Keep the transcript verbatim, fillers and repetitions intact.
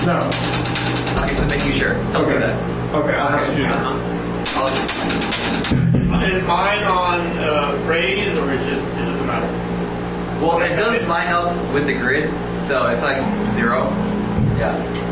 No. Okay, so making sure. Don't okay. do that. Okay, I'll have to do that. Uh-huh. Is mine on uh, phrase or is just it doesn't matter? Well, it does line up with the grid, so it's like zero. Yeah.